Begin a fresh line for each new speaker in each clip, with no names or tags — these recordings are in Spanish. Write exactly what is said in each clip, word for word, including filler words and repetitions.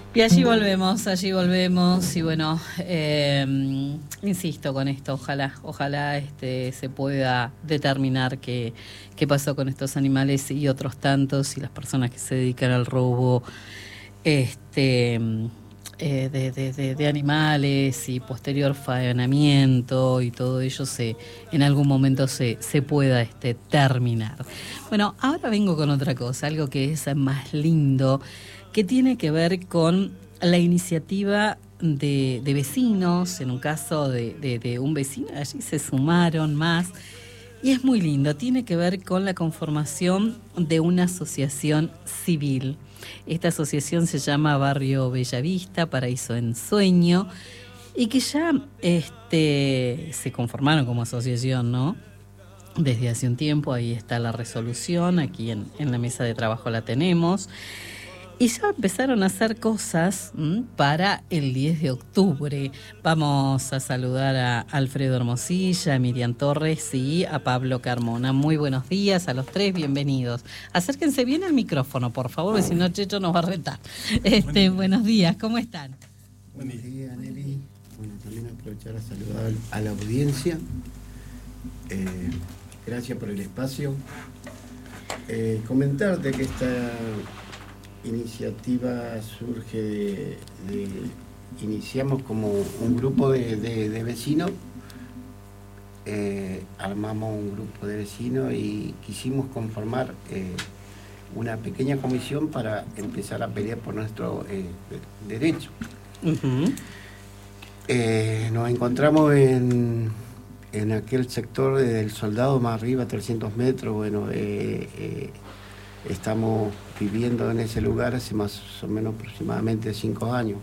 Y allí volvemos, allí volvemos y bueno, eh, insisto con esto, ojalá, ojalá este, se pueda determinar qué, qué pasó con estos animales y otros tantos y las personas que se dedican al robo este, eh, de, de, de, de animales y posterior faenamiento y todo ello se, en algún momento se, se pueda este, terminar. Bueno, ahora vengo con otra cosa, algo que es más lindo, que tiene que ver con la iniciativa de, de vecinos, en un caso de, de, de un vecino, allí se sumaron más, y es muy lindo, tiene que ver con la conformación de una asociación civil. Esta asociación se llama Barrio Bellavista, Paraíso en Sueño, y que ya este, se conformaron como asociación, ¿no? Desde hace un tiempo, ahí está la resolución, aquí en, en la mesa de trabajo la tenemos. Y ya empezaron a hacer cosas ¿m? para el diez de octubre. Vamos a saludar a Alfredo Hermosilla, a Miriam Torres y a Pablo Carmona. Muy buenos días a los tres, bienvenidos. Acérquense bien al micrófono, por favor, porque si no Checho nos va a retar. Este, buenos días, ¿cómo están?
Buenos días, Nelly. Bueno, también aprovechar a saludar a la audiencia. Eh, gracias por el espacio. Eh, comentarte que esta iniciativa surge de, de iniciamos como un grupo de, de, de vecinos, eh, armamos un grupo de vecinos y quisimos conformar eh, una pequeña comisión para empezar a pelear por nuestro eh, derecho. Uh-huh. eh, nos encontramos en, en aquel sector del Soldado más arriba, trescientos metros, bueno, eh, eh, estamos viviendo en ese lugar hace más o menos aproximadamente cinco años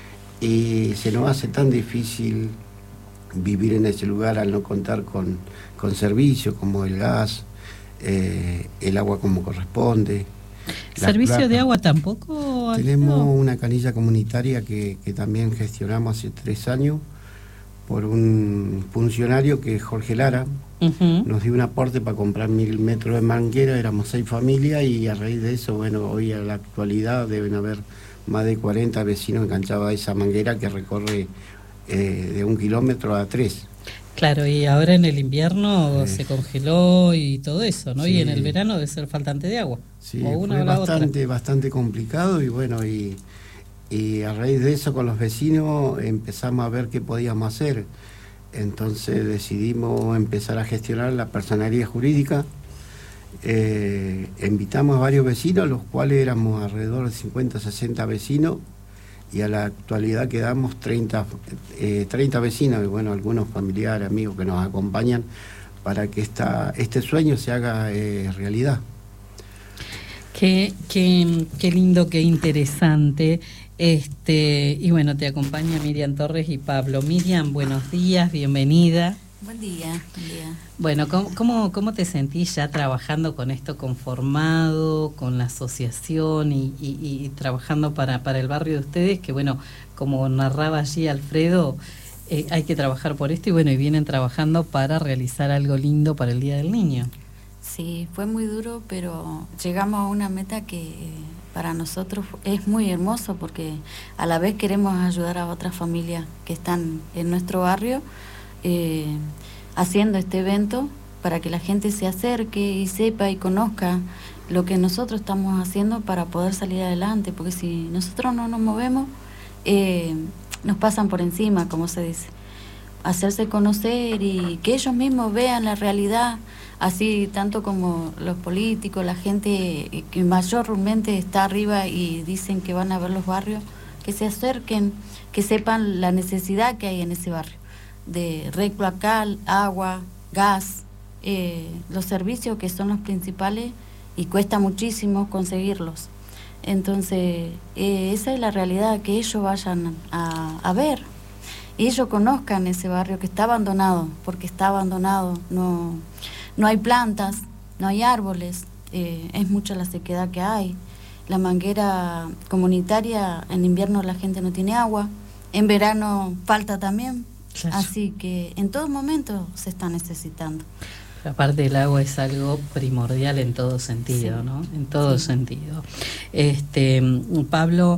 y se nos hace tan difícil vivir en ese lugar al no contar con, con servicios como el gas, eh, el agua como corresponde.
¿Servicio de agua tampoco?
Tenemos no. una canilla comunitaria que, que también gestionamos hace tres años por un funcionario que es Jorge Lara. Uh-huh. Nos dio un aporte para comprar mil metros de manguera, éramos seis familias y a raíz de eso, bueno, hoy a la actualidad deben haber más de cuarenta vecinos enganchados a esa manguera que recorre eh, de un kilómetro a tres.
Claro, y ahora en el invierno eh. se congeló y todo eso, ¿no? Sí. Y en el verano debe ser faltante de agua.
Sí, o una fue o la bastante, otra. bastante complicado y bueno, y, y a raíz de eso con los vecinos empezamos a ver qué podíamos hacer. Entonces decidimos empezar a gestionar la personería jurídica. Eh, invitamos a varios vecinos, los cuales éramos alrededor de cincuenta, sesenta vecinos, y a la actualidad quedamos treinta, eh, treinta vecinos, y bueno, algunos familiares, amigos que nos acompañan para que esta, este sueño se haga eh, realidad.
Qué, qué, qué lindo, qué interesante. Este, y bueno, te acompaña Miriam Torres y Pablo. Miriam, buenos días, bienvenida.
Buen día, buen día.
Bueno, ¿cómo, cómo, cómo te sentís ya trabajando con esto conformado, con la asociación y, y, y trabajando para, para el barrio de ustedes? Que bueno, como narraba allí Alfredo, eh, hay que trabajar por esto y bueno, y vienen trabajando para realizar algo lindo para el Día del Niño.
Sí, fue muy duro, pero llegamos a una meta que para nosotros es muy hermoso porque a la vez queremos ayudar a otras familias que están en nuestro barrio eh, haciendo este evento para que la gente se acerque y sepa y conozca lo que nosotros estamos haciendo para poder salir adelante, porque si nosotros no nos movemos, eh, nos pasan por encima, como se dice. Hacerse conocer y que ellos mismos vean la realidad, así tanto como los políticos, la gente que mayormente está arriba y dicen que van a ver los barrios, que se acerquen, que sepan la necesidad que hay en ese barrio, de red cloacal, agua, gas, eh, los servicios que son los principales y cuesta muchísimo conseguirlos. Entonces, eh, esa es la realidad, que ellos vayan a, a ver. Y ellos conozcan ese barrio que está abandonado, porque está abandonado, no, no hay plantas, no hay árboles, eh, es mucha la sequedad que hay. La manguera comunitaria, en invierno la gente no tiene agua, en verano falta también, claro. Así que en todo momento se está necesitando.
Aparte el agua es algo primordial en todo sentido, sí. ¿no? En todo sí. sentido. Este, Pablo,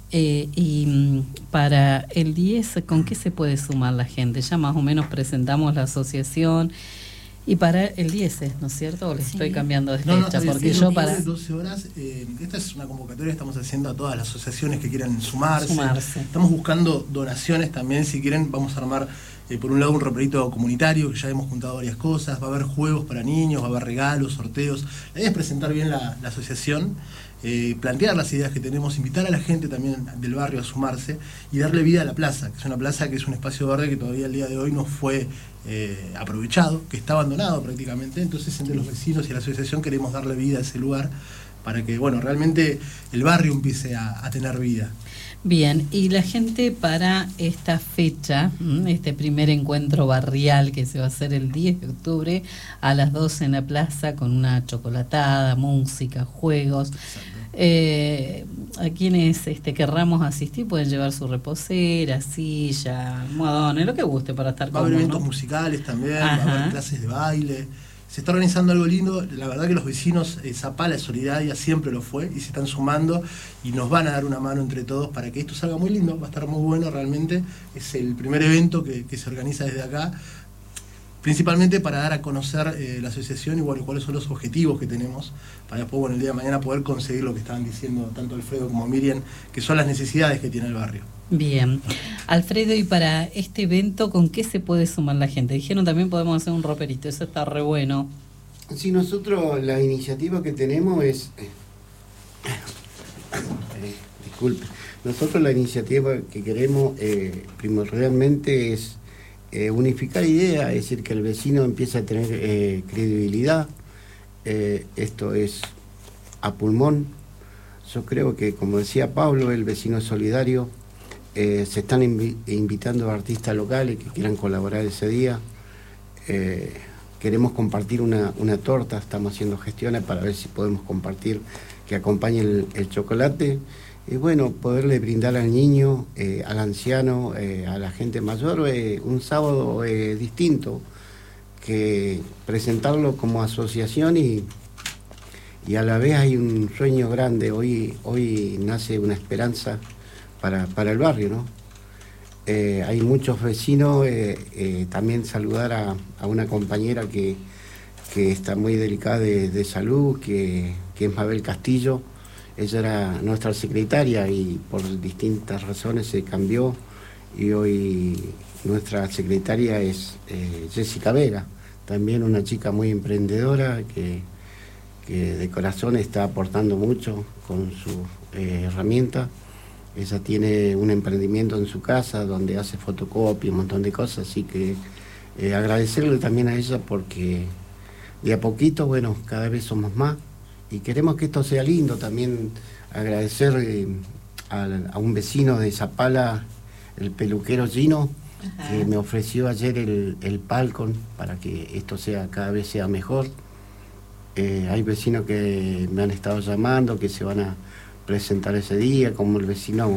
Eh, y para el diez, ¿con qué se puede sumar la gente? Ya más o menos presentamos la asociación. Y para el diez, ¿no es cierto? ¿O le sí. estoy cambiando de fecha?
No, no,
porque
sí,
yo para
doce horas, eh, esta es una convocatoria que estamos haciendo a todas las asociaciones que quieran sumarse.
sumarse.
Estamos buscando donaciones también, si quieren vamos a armar eh, por un lado un roperito comunitario, que ya hemos juntado varias cosas, va a haber juegos para niños, va a haber regalos, sorteos. La idea es presentar bien la, la asociación, eh, plantear las ideas que tenemos, invitar a la gente también del barrio a sumarse y darle vida a la plaza, que es una plaza que es un espacio verde que todavía el día de hoy no fue eh, aprovechado, que está abandonado prácticamente. Entonces entre los vecinos y la asociación queremos darle vida a ese lugar para que, bueno, realmente el barrio empiece a, a tener vida.
Bien, y la gente para esta fecha, este primer encuentro barrial que se va a hacer el diez de octubre a las doce en la plaza con una chocolatada, música, juegos. Eh, a quienes este, querramos asistir pueden llevar su reposera, silla, almohadones, lo que guste para estar cómodos.
Va a haber eventos
¿no?
musicales también,
Ajá.
va a haber clases de baile. Se está organizando algo lindo, la verdad que los vecinos, eh, Zapala es solidaria, siempre lo fue, y se están sumando y nos van a dar una mano entre todos para que esto salga muy lindo, va a estar muy bueno realmente. Es el primer evento que, que se organiza desde acá, principalmente para dar a conocer eh, la asociación y bueno, cuáles son los objetivos que tenemos, para después, bueno, el día de mañana poder conseguir lo que estaban diciendo tanto Alfredo como Miriam, que son las necesidades que tiene el barrio.
Bien. Alfredo, y para este evento, ¿con qué se puede sumar la gente? Dijeron también podemos hacer un roperito, eso está re bueno.
Sí, nosotros la iniciativa que tenemos es... Eh, eh, disculpe. Nosotros la iniciativa que queremos eh, primordialmente es eh, unificar ideas, es decir, que el vecino empiece a tener eh, credibilidad. Eh, esto es a pulmón. Yo creo que, como decía Pablo, el vecino es solidario. Eh, se están invi invitando a artistas locales que quieran colaborar ese día. Eh, queremos compartir una, una torta, estamos haciendo gestiones para ver si podemos compartir, que acompañe el, el chocolate. Y bueno, poderle brindar al niño, eh, al anciano, eh, a la gente mayor, eh, un sábado eh, distinto, que presentarlo como asociación y, y a la vez hay un sueño grande. Hoy, hoy nace una esperanza Para, para el barrio, ¿no? Eh, hay muchos vecinos, eh, eh, también saludar a, a una compañera que, que está muy delicada de, de salud, que, que es Mabel Castillo. Ella era nuestra secretaria y por distintas razones se cambió y hoy nuestra secretaria es eh, Jessica Vega, también una chica muy emprendedora que, que de corazón está aportando mucho con su eh, herramienta. Ella tiene un emprendimiento en su casa donde hace fotocopia, un montón de cosas, así que eh, agradecerle también a ella porque de a poquito, bueno, cada vez somos más y queremos que esto sea lindo. También agradecer eh, a, a un vecino de Zapala, el peluquero Gino, Ajá. que me ofreció ayer el, el palco para que esto sea cada vez sea mejor. Eh, hay vecinos que me han estado llamando, que se van a presentar ese día, como el vecino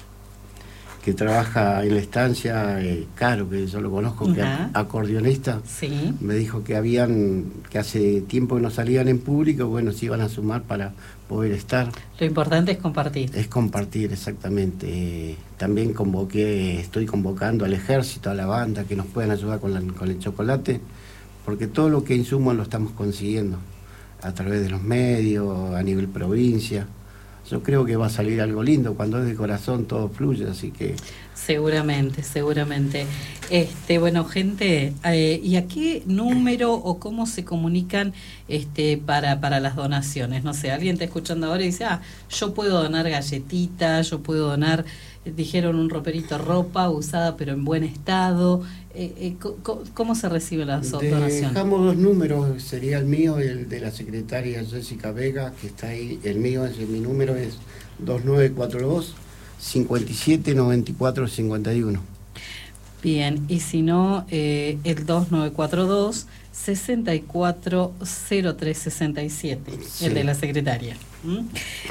que trabaja en la estancia, eh, Caro, que yo lo conozco, uh-huh. que es acordeonista,
sí.
me dijo que habían, que hace tiempo que no salían en público, bueno, se iban a sumar para poder estar.
Lo importante es compartir.
Es compartir, exactamente. Eh, también convoqué, estoy convocando al ejército, a la banda, que nos puedan ayudar con, la, con el chocolate, porque todo lo que insumos lo estamos consiguiendo a través de los medios, a nivel provincia. Yo creo que va a salir algo lindo, cuando es de corazón todo fluye, así que...
Seguramente, seguramente. Este, bueno, gente, eh, ¿y a qué número o cómo se comunican este, para, para las donaciones? No sé, alguien está escuchando ahora y dice, ah, yo puedo donar galletitas, yo puedo donar, dijeron un roperito, ropa usada pero en buen estado. Eh, eh, ¿cómo, ¿Cómo se reciben las donaciones?
Dejamos dos números, sería el mío y el de la secretaria Jessica Vega, que está ahí. El mío, es, mi número es dos nueve cuatro dos, cinco siete nueve cuatro cinco uno.
Bien, y si no, eh, el dos nueve cuatro dos, seis cuatro cero tres seis siete, sí. El de la secretaria. ¿Mm?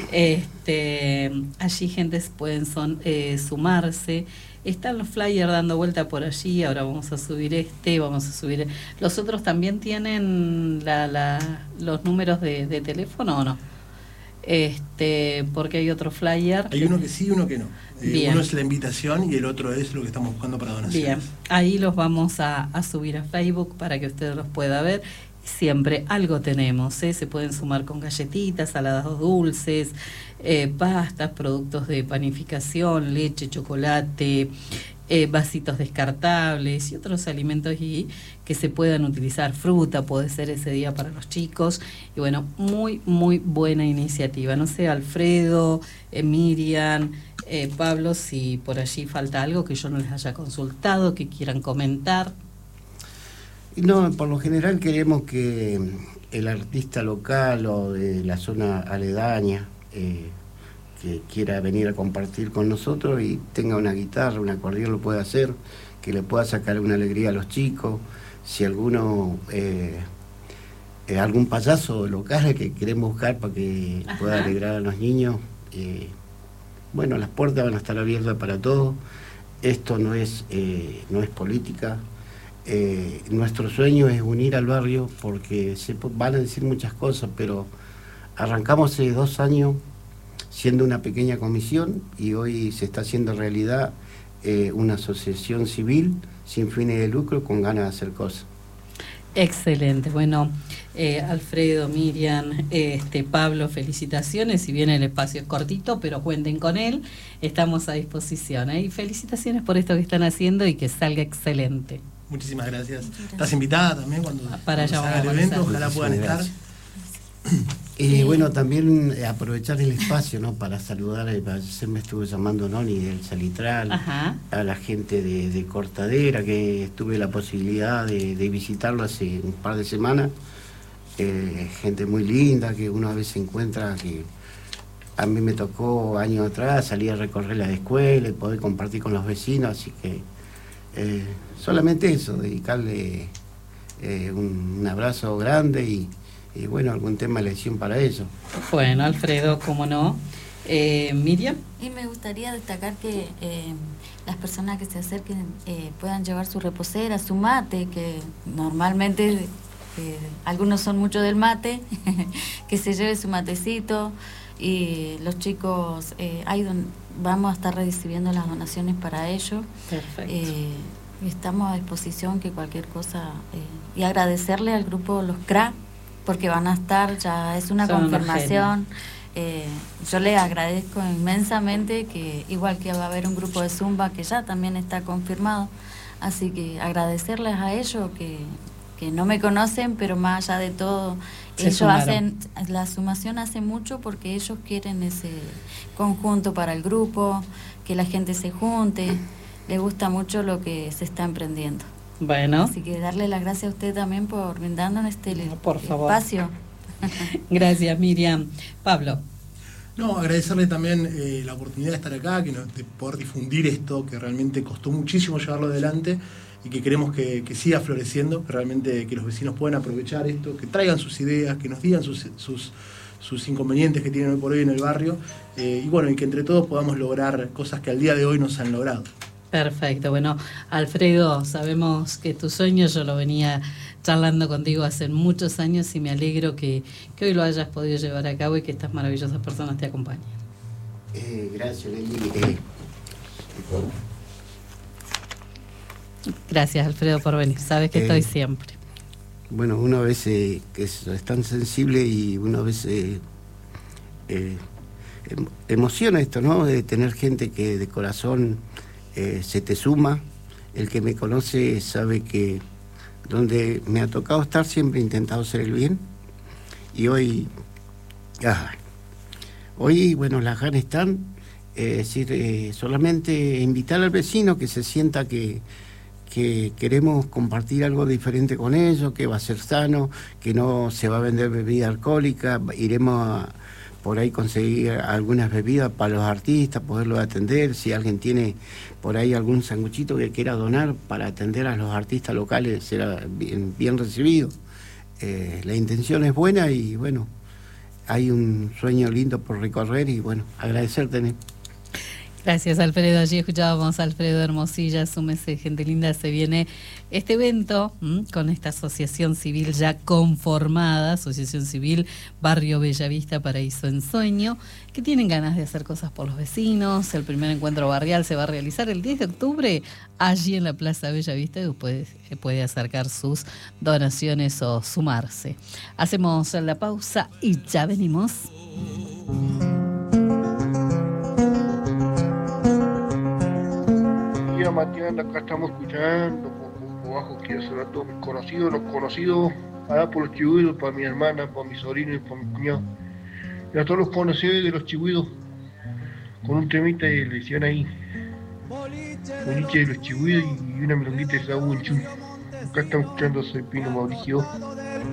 Este, allí gentes pueden son, eh, sumarse. Están los flyers dando vuelta por allí. Ahora vamos a subir este, vamos a subir... ¿Los otros también tienen la, la, los números de, de teléfono o no? este, porque hay otro flyer.
Hay uno que sí y uno que no. Eh, uno es la invitación y el otro es lo que estamos buscando para donaciones.
Bien, ahí los vamos a, a subir a Facebook para que usted los pueda ver. Siempre algo tenemos, ¿eh? Se pueden sumar con galletitas, saladas dulces, eh, pastas, productos de panificación, leche, chocolate, eh, vasitos descartables y otros alimentos y que se puedan utilizar. Fruta puede ser ese día para los chicos. Y bueno, muy, muy buena iniciativa. No sé, Alfredo, eh, Miriam, eh, Pablo, si por allí falta algo que yo no les haya consultado, que quieran comentar.
No, por lo general queremos que el artista local o de la zona aledaña eh, que quiera venir a compartir con nosotros y tenga una guitarra, un acordeón, lo pueda hacer, que le pueda sacar una alegría a los chicos. Si alguno, eh, eh, algún payaso local que queremos buscar para que Ajá. pueda alegrar a los niños, eh, bueno, las puertas van a estar abiertas para todos. Esto no es, eh, no es política. Eh, nuestro sueño es unir al barrio porque se van a decir muchas cosas, pero arrancamos hace dos años siendo una pequeña comisión y hoy se está haciendo realidad eh, una asociación civil sin fines de lucro con ganas de hacer cosas.
Excelente, bueno, eh, Alfredo, Miriam, este, Pablo, felicitaciones, si bien el espacio es cortito, pero cuenten con él, estamos a disposición, ¿eh? Y felicitaciones por esto que están haciendo y que salga excelente.
Muchísimas gracias. Estás invitada también cuando,
para
cuando salga el evento, ojalá puedan estar.
Y eh, bueno, también aprovechar el espacio, ¿no? Para saludar, ayer me estuve llamando Noni del Salitral, Ajá. a la gente de, de Cortadera, que tuve la posibilidad de, de visitarlo hace un par de semanas. Eh, gente muy linda, que uno a veces encuentra que a mí me tocó años atrás salir a recorrer la escuela y poder compartir con los vecinos, así que eh, solamente eso, dedicarle eh, un, un abrazo grande y y bueno, algún tema de elección para ello.
Bueno, Alfredo, cómo no. Eh, Miriam.
Y me gustaría destacar que eh, las personas que se acerquen eh, puedan llevar su reposera, su mate, que normalmente eh, algunos son mucho del mate, que se lleve su matecito y los chicos, eh, hay don, vamos a estar recibiendo las donaciones para ellos.
Perfecto.
Eh, estamos a disposición que cualquier cosa, eh, y agradecerle al grupo Los C R A, porque van a estar, ya es una Son confirmación. Eh, yo les agradezco inmensamente, que igual que va a haber un grupo de Zumba que ya también está confirmado, así que agradecerles a ellos que, que no me conocen, pero más allá de todo, Se ellos sumaron. hacen, la sumación hace mucho porque ellos quieren ese conjunto para el grupo, que la gente se junte, les gusta mucho lo que se está emprendiendo.
Bueno.
Así que darle las gracias a usted también por brindarnos este
no, por favor.
espacio.
Gracias, Miriam. Pablo.
No, agradecerle también eh, la oportunidad de estar acá, que nos, de poder difundir esto, que realmente costó muchísimo llevarlo adelante y que queremos que, que siga floreciendo, que realmente que los vecinos puedan aprovechar esto, que traigan sus ideas, que nos digan sus, sus, sus inconvenientes que tienen hoy por hoy en el barrio, eh, y bueno, y que entre todos podamos lograr cosas que al día de hoy no se han logrado.
Perfecto, bueno, Alfredo, sabemos que tu sueño, yo lo venía charlando contigo hace muchos años y me alegro que, que hoy lo hayas podido llevar a cabo y que estas maravillosas personas te acompañen.
Eh, gracias, Leli. Eh,
gracias, Alfredo, por venir, sabes que eh, estoy siempre.
Bueno, uno a veces que es, es tan sensible y uno a veces eh, emociona esto, ¿no? De tener gente que de corazón Eh, se te suma. El que me conoce sabe que donde me ha tocado estar siempre he intentado hacer el bien y hoy ah, hoy bueno, las ganas están, eh, decir, eh, solamente invitar al vecino que se sienta que que queremos compartir algo diferente con ellos, que va a ser sano, que no se va a vender bebida alcohólica, iremos a por ahí conseguir algunas bebidas para los artistas, poderlos atender, si alguien tiene por ahí algún sanguchito que quiera donar para atender a los artistas locales, será bien, bien recibido. Eh, la intención es buena y bueno, hay un sueño lindo por recorrer y bueno, agradecerte.
Gracias, Alfredo. Allí escuchábamos a Alfredo Hermosilla. Súmese, gente linda, se viene este evento ¿m? con esta asociación civil ya conformada, Asociación Civil Barrio Bellavista Paraíso Ensueño, que tienen ganas de hacer cosas por los vecinos. El primer encuentro barrial se va a realizar el diez de octubre allí en la Plaza Bellavista, y puede, puede acercar sus donaciones o sumarse. Hacemos la pausa y ya venimos.
Matías, acá estamos escuchando por, por bajo, quiero saludar a todos mis conocidos, los conocidos, allá por los chihuidos, para mi hermana, para mi sobrino y para mi cuñado, y a todos los conocidos de los chihuidos, con un temita de le hicieron ahí, boliche de los chihuidos y una melonguita de Saúl en Chun. Acá estamos escuchando, soy Pino Mauricio.